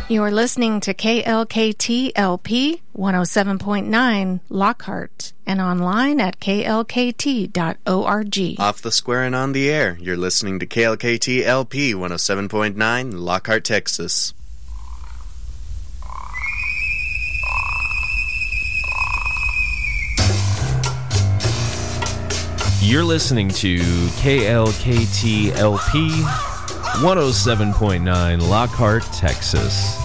You're listening to KLKT-LP 107.9 Lockhart and online at klkt.org. Off the square and on the air, you're listening to KLKT-LP 107.9 Lockhart, Texas. You're listening to KLKT-LP 107.9 Lockhart, Texas.